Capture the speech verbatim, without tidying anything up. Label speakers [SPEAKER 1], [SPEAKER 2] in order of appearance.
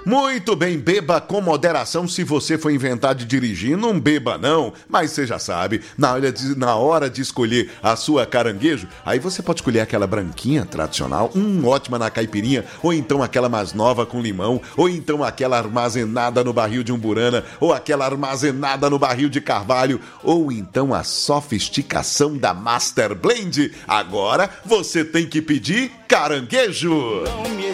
[SPEAKER 1] Muito bem, beba com moderação. Se você for inventar de dirigir, não beba não. Mas você já sabe, na hora, de, na hora de escolher a sua caranguejo, aí você pode escolher aquela branquinha tradicional, hum, ótima na caipirinha, ou então aquela mais nova com limão, ou então aquela armazenada no barril de umburana, ou aquela armazenada no barril de carvalho, ou então a sofisticação da Master Blend. Agora você tem que pedir caranguejo. Não me